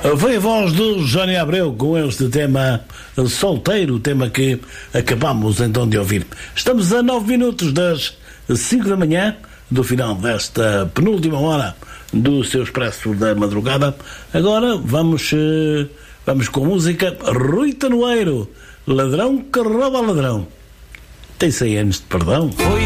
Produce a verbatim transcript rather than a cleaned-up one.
Foi a voz do Johnny Abreu com este tema Solteiro, o tema que acabamos então de ouvir. Estamos a nove minutos das cinco da manhã, do final desta penúltima hora do seu Expresso da Madrugada. Agora vamos, vamos com música. Rui Tanoeiro, ladrão que rouba ladrão. Tem cem anos de perdão.